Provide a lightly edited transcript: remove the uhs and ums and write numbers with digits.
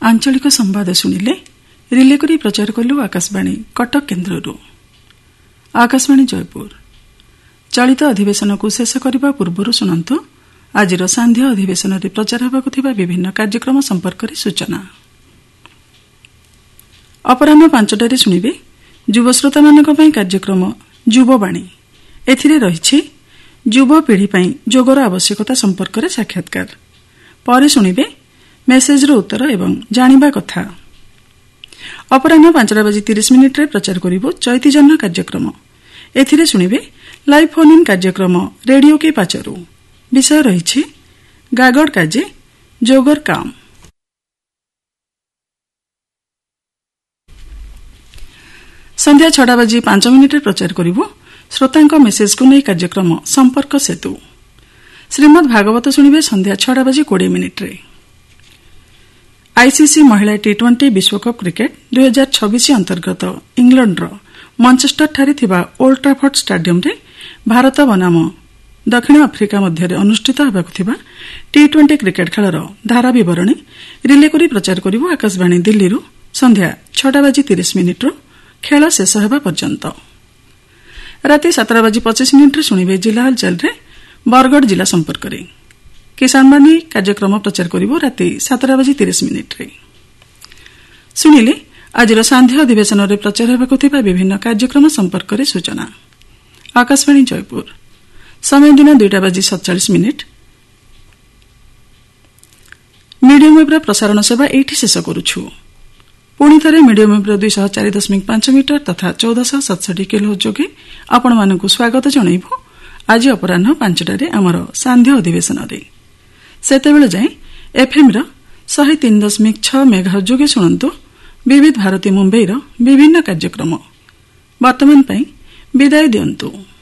आंचलिक संवाद शुणिले रिले करी प्रचार कलु आकाशवाणी कटक केन्द्ररू। आकाशवाणी जयपुर चलित अधिवेशन को शेष करने पूर्व शुणु आज सांध्य अधिवेशन में प्रचार होगा विभिन्न कार्यक्रम संपर्क में सूचना। अपराह 5टारे शुणिबे युव श्रोता मानक कार्यक्रम युववाणी। एथिरे रहिछि युवपीढ़ी योगर आवश्यकता संपर्क में साक्षात्कार। पर शुणिबे मेसेजर उत्तर एवं जानिबा कथा। अपराह 5:30 प्रचार करिबो चैती जन्म कार्यक्रम। एथिरे शुणिबे लाइव फोन इन कार्यक्रम रेडियो के पाचरू। विषय रहिछि गागड़ काजे जोगर काम। संध्या 6:05 प्रचार करिबो श्रोतांक मेसेज को नहीं कार्यक्रम संपर्क सेतु। श्रीमद् भागवत शुणिबे संध्या 6:20 आईसीसी महिला टी20 विश्वकप क्रिकेट 2026 अंतर्गत इंग्लैंड मैनचेस्टर ठारे थिबा ओल्ड ट्राफोर्ड स्टेडियम रे भारत बनाम दक्षिण आफ्रिका मध्य अनुष्ठित होबाकु थिबा टी20 क्रिकेट खेलर धारा विवरणी रिले करी प्रचार करिबो आकाशवाणी दिल्ली रु संध्या 6:30 खेल शेष होबा पर्यंत। राति 7:25 शुणिबे जिला हलचल रे बरगढ़ जिला संपर्क रे। किसानवाणी कार्यक्रम प्रचार करिबो राति 7:30 शुणिले आज सांध्य अधिवेशन में प्रचार होबाकु थिबा विभिन्न कार्यक्रम संपर्क में सूचना। आकाशवाणी जयपुर समय दिन 2:47 मीडियम वेब प्रसारण सेवा एठी शेष करूछु। पुणी थे मीडियम वेब 204.5 मीटर तथा 1467 किलो जोगे आपण मानकु स्वागत जणाइबो। आज अपराह 5टारे आमर सांध्य अधिवेशन रे सेतेबेले जाए एफएम 103.6 मेगा जोगे शुणु विविध भारती मुंबईर विभिन्न कार्यक्रम। वर्तमान विदाय दियंतु।